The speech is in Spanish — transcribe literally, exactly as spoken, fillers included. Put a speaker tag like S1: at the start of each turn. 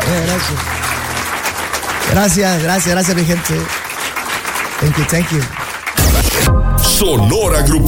S1: Gracias. Gracias, gracias, gracias, mi gente. Thank you, thank you.
S2: Sonora Grupo.